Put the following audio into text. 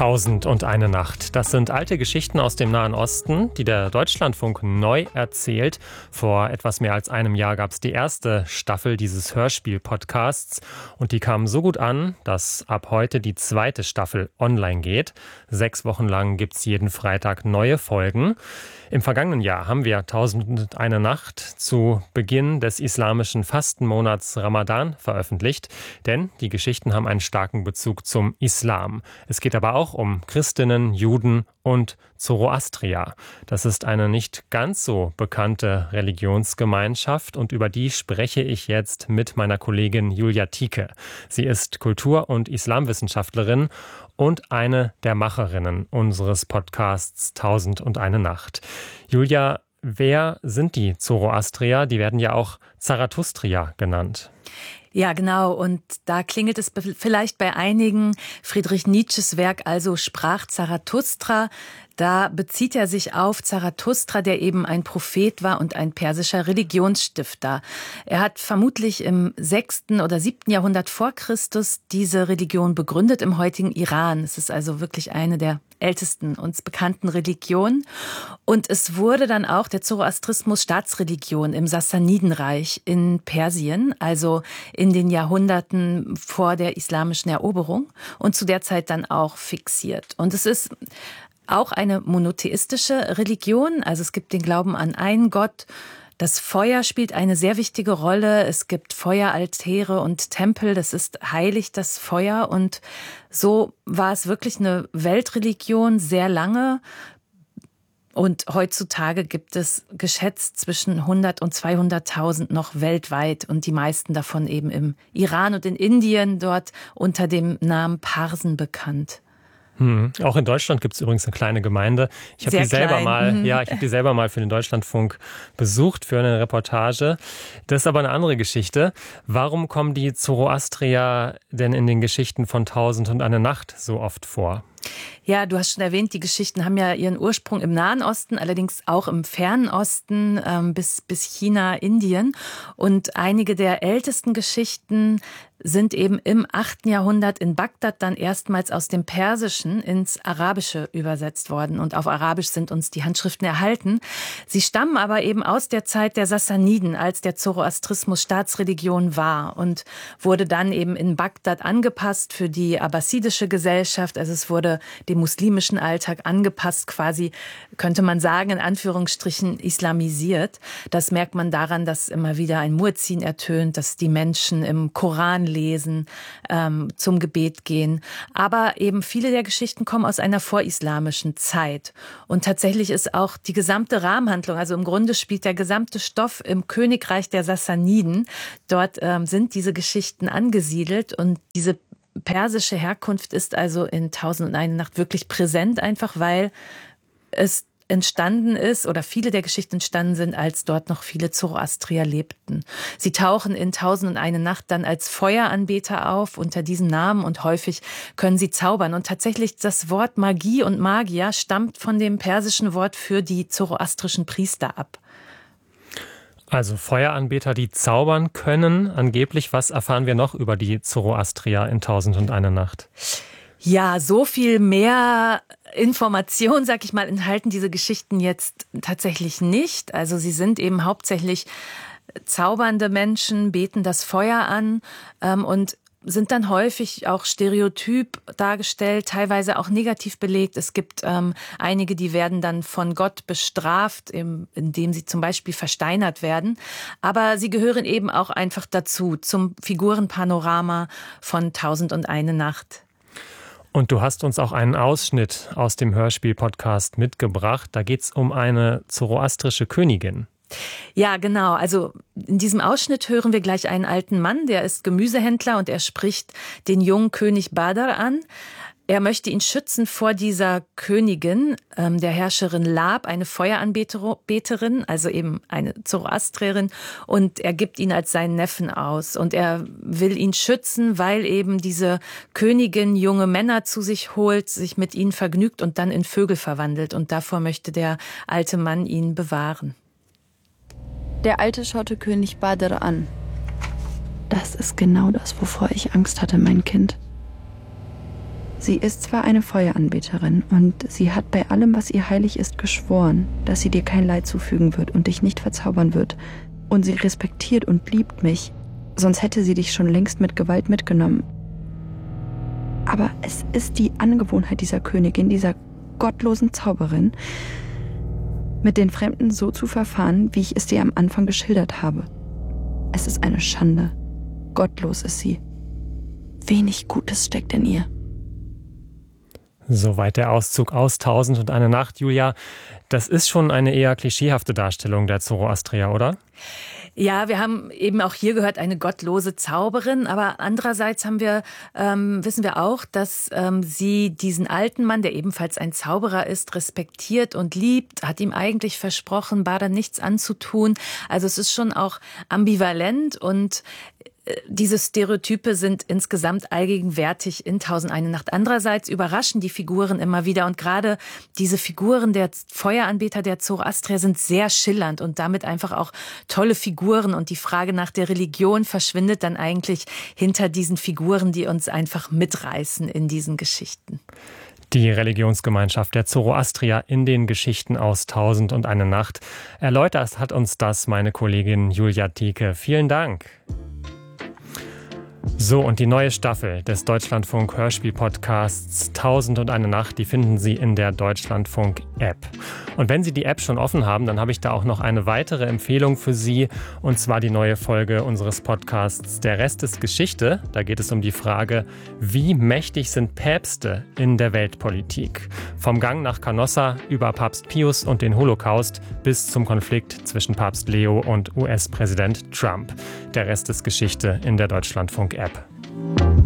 Tausend und eine Nacht. Das sind alte Geschichten aus dem Nahen Osten, die der Deutschlandfunk neu erzählt. Vor etwas mehr als einem Jahr gab es die erste Staffel dieses Hörspiel-Podcasts und die kam so gut an, dass ab heute die zweite Staffel online geht. 6 Wochen lang gibt es jeden Freitag neue Folgen. Im vergangenen Jahr haben wir Tausend und eine Nacht zu Beginn des islamischen Fastenmonats Ramadan veröffentlicht, denn die Geschichten haben einen starken Bezug zum Islam. Es geht aber auch um Christinnen, Juden und Zoroastrier. Das ist eine nicht ganz so bekannte Religionsgemeinschaft und über die spreche ich jetzt mit meiner Kollegin Julia Thieke. Sie ist Kultur- und Islamwissenschaftlerin und eine der Macherinnen unseres Podcasts Tausend und eine Nacht. Julia, wer sind die Zoroastrier? Die werden ja auch Zarathustrier genannt. Ja, genau. Und da klingelt es vielleicht bei einigen. Friedrich Nietzsches Werk also Sprach Zarathustra. Da bezieht er sich auf Zarathustra, der eben ein Prophet war und ein persischer Religionsstifter. Er hat vermutlich im 6. oder 7. Jahrhundert vor Christus diese Religion begründet im heutigen Iran. Es ist also wirklich eine der ältesten uns bekannten Religionen. Und es wurde dann auch der Zoroastrismus Staatsreligion im Sassanidenreich in Persien, also in den Jahrhunderten vor der islamischen Eroberung und zu der Zeit dann auch fixiert. Und es ist auch eine monotheistische Religion, also es gibt den Glauben an einen Gott. Das Feuer spielt eine sehr wichtige Rolle. Es gibt Feueraltäre und Tempel. Das ist heilig, das Feuer. Und so war es wirklich eine Weltreligion sehr lange. Und heutzutage gibt es geschätzt zwischen 100 und 200.000 noch weltweit. Und die meisten davon eben im Iran und in Indien, dort unter dem Namen Parsen bekannt. Auch in Deutschland gibt es übrigens eine kleine Gemeinde. Ich habe die selber mal für den Deutschlandfunk besucht für eine Reportage. Das ist aber eine andere Geschichte. Warum kommen die Zoroastrier denn in den Geschichten von Tausend und eine Nacht so oft vor? Ja, du hast schon erwähnt, die Geschichten haben ja ihren Ursprung im Nahen Osten, allerdings auch im Fernen Osten bis China, Indien. Und einige der ältesten Geschichten sind eben im 8. Jahrhundert in Bagdad dann erstmals aus dem Persischen ins Arabische übersetzt worden. Und auf Arabisch sind uns die Handschriften erhalten. Sie stammen aber eben aus der Zeit der Sassaniden, als der Zoroastrismus Staatsreligion war und wurde dann eben in Bagdad angepasst für die abbasidische Gesellschaft. Also es wurde dem muslimischen Alltag angepasst, quasi, könnte man sagen, in Anführungsstrichen islamisiert. Das merkt man daran, dass immer wieder ein Muezzin ertönt, dass die Menschen im Koran lesen, zum Gebet gehen. Aber eben viele der Geschichten kommen aus einer vorislamischen Zeit. Und tatsächlich ist auch die gesamte Rahmenhandlung, also im Grunde spielt der gesamte Stoff im Königreich der Sassaniden. Dort sind diese Geschichten angesiedelt und diese persische Herkunft ist also in Tausend und eine Nacht wirklich präsent, einfach weil es entstanden ist oder viele der Geschichten entstanden sind, als dort noch viele Zoroastrier lebten. Sie tauchen in Tausend und eine Nacht dann als Feueranbeter auf unter diesem Namen und häufig können sie zaubern. Und tatsächlich das Wort Magie und Magier stammt von dem persischen Wort für die zoroastrischen Priester ab. Also Feueranbeter, die zaubern können. Angeblich, was erfahren wir noch über die Zoroastrier in Tausend und eine Nacht? Ja, so viel mehr Information, sag ich mal, enthalten diese Geschichten jetzt tatsächlich nicht. Also sie sind eben hauptsächlich zaubernde Menschen, beten das Feuer an und sind dann häufig auch stereotyp dargestellt, teilweise auch negativ belegt. Es gibt einige, die werden dann von Gott bestraft, indem sie zum Beispiel versteinert werden. Aber sie gehören eben auch einfach dazu, zum Figurenpanorama von Tausend und eine Nacht. Und du hast uns auch einen Ausschnitt aus dem Hörspiel-Podcast mitgebracht. Da geht es um eine zoroastrische Königin. Ja, genau. Also in diesem Ausschnitt hören wir gleich einen alten Mann, der ist Gemüsehändler und er spricht den jungen König Badr an. Er möchte ihn schützen vor dieser Königin, der Herrscherin Lab, eine Feueranbeterin, also eben eine Zoroastrierin, und er gibt ihn als seinen Neffen aus. Und er will ihn schützen, weil eben diese Königin junge Männer zu sich holt, sich mit ihnen vergnügt und dann in Vögel verwandelt. Und davor möchte der alte Mann ihn bewahren. Der Alte schaute König Badr an. Das ist genau das, wovor ich Angst hatte, mein Kind. Sie ist zwar eine Feueranbeterin und sie hat bei allem, was ihr heilig ist, geschworen, dass sie dir kein Leid zufügen wird und dich nicht verzaubern wird. Und sie respektiert und liebt mich, sonst hätte sie dich schon längst mit Gewalt mitgenommen. Aber es ist die Angewohnheit dieser Königin, dieser gottlosen Zauberin, mit den Fremden so zu verfahren, wie ich es dir am Anfang geschildert habe. Es ist eine Schande. Gottlos ist sie. Wenig Gutes steckt in ihr. Soweit der Auszug aus 1001 Nacht, Julia. Das ist schon eine eher klischeehafte Darstellung der Zoroastrier, oder? Ja, wir haben eben auch hier gehört, eine gottlose Zauberin, aber andererseits wissen wir auch, dass sie diesen alten Mann, der ebenfalls ein Zauberer ist, respektiert und liebt, hat ihm eigentlich versprochen, Badr nichts anzutun. Also es ist schon auch ambivalent und diese Stereotype sind insgesamt allgegenwärtig in 1001 Nacht. Andererseits überraschen die Figuren immer wieder und gerade diese Figuren der Feueranbeter der Zoroastrier sind sehr schillernd und damit einfach auch tolle Figuren und die Frage nach der Religion verschwindet dann eigentlich hinter diesen Figuren, die uns einfach mitreißen in diesen Geschichten. Die Religionsgemeinschaft der Zoroastrier in den Geschichten aus 1001 Nacht. Erläutert hat uns das meine Kollegin Julia Thieke. Vielen Dank. So, und die neue Staffel des Deutschlandfunk-Hörspiel-Podcasts 1001 Nacht, die finden Sie in der Deutschlandfunk-App. Und wenn Sie die App schon offen haben, dann habe ich da auch noch eine weitere Empfehlung für Sie, und zwar die neue Folge unseres Podcasts Der Rest ist Geschichte. Da geht es um die Frage, wie mächtig sind Päpste in der Weltpolitik? Vom Gang nach Canossa über Papst Pius und den Holocaust bis zum Konflikt zwischen Papst Leo und US-Präsident Trump. Der Rest ist Geschichte in der Deutschlandfunk-App.